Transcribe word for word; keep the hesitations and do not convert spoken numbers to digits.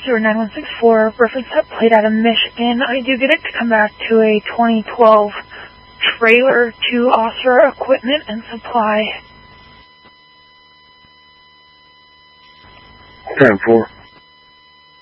zero nine one six four, reference that plate out of Michigan. I do get it to come back to a twenty twelve trailer to Osra Equipment and Supply. ten four.